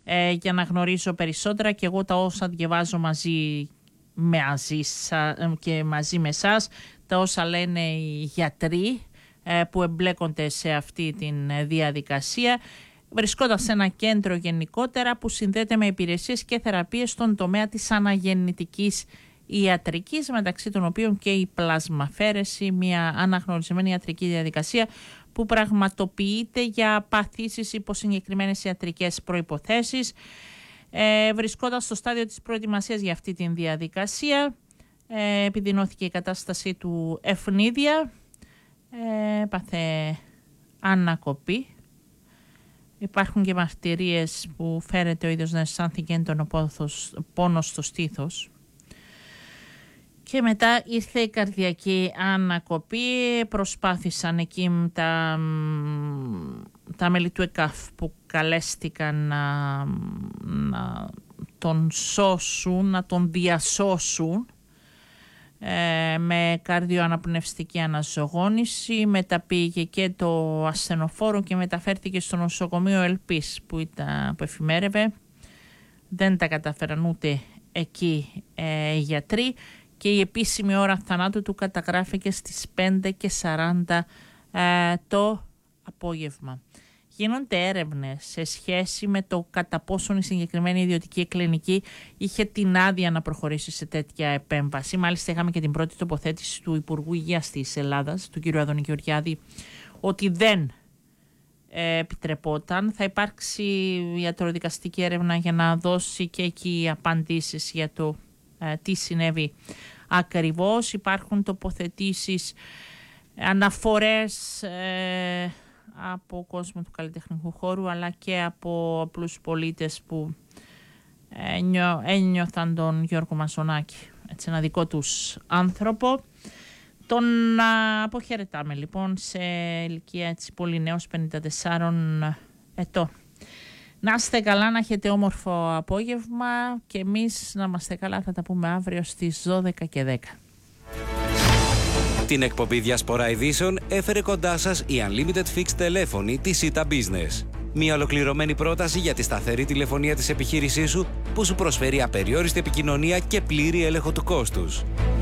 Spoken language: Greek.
για να γνωρίζω περισσότερα και εγώ τα όσα διαβάζω μαζί με εσάς, τα όσα λένε οι γιατροί που εμπλέκονται σε αυτή τη διαδικασία, βρισκόταν σε ένα κέντρο γενικότερα που συνδέεται με υπηρεσίες και θεραπείες στον τομέα της αναγεννητικής ιατρικής, μεταξύ των οποίων και η πλασμαφαίρεση, μια αναγνωρισμένη ιατρική διαδικασία που πραγματοποιείται για παθήσεις υπό συγκεκριμένες ιατρικές προϋποθέσεις. Βρισκόταν στο στάδιο της προετοιμασίας για αυτή τη διαδικασία, επιδεινώθηκε η κατάσταση του ευνίδια, έπαθε ανακοπή. Υπάρχουν και μαρτυρίες που φέρεται ο ίδιος να αισθάνθηκε έντονο πόνο στο στήθος. Και μετά ήρθε η καρδιακή ανακοπή. Προσπάθησαν εκεί τα μέλη του ΕΚΑΦ που καλέστηκαν να τον σώσουν, να τον διασώσουν με καρδιοαναπνευστική αναζωογόνηση. Μετά πήγε και το ασθενοφόρο και μεταφέρθηκε στο νοσοκομείο Ελπής που εφημέρευε. Δεν τα καταφέραν ούτε εκεί οι γιατροί και η επίσημη ώρα θανάτου του καταγράφηκε στις 5:40 το απόγευμα. Γίνονται έρευνες σε σχέση με το κατά πόσον η συγκεκριμένη ιδιωτική κλινική είχε την άδεια να προχωρήσει σε τέτοια επέμβαση. Μάλιστα είχαμε και την πρώτη τοποθέτηση του Υπουργού Υγείας της Ελλάδας, του κ. Άδωνη Γεωργιάδη, ότι δεν επιτρεπόταν. Θα υπάρξει ιατροδικαστική έρευνα για να δώσει και εκεί απαντήσεις για το τι συνέβη ακριβώς. Υπάρχουν τοποθετήσεις, αναφορές από κόσμο του καλλιτεχνικού χώρου αλλά και από απλούς πολίτες που ένιωθαν τον Γιώργο Μαζονάκη, έτσι, ένα δικό τους άνθρωπο. Τον αποχαιρετάμε λοιπόν σε ηλικία έτσι πολύ νέος, 54 ετών. Να είστε καλά, να έχετε όμορφο απόγευμα και εμείς να είμαστε καλά, θα τα πούμε αύριο στις 12:10. Την εκπομπή Διασπορά Ειδήσεων έφερε κοντά σας η Unlimited Fixed τηλέφωνη της Sita Business. Μια ολοκληρωμένη πρόταση για τη σταθερή τηλεφωνία της επιχείρησής σου που σου προσφέρει απεριόριστη επικοινωνία και πλήρη έλεγχο του κόστους.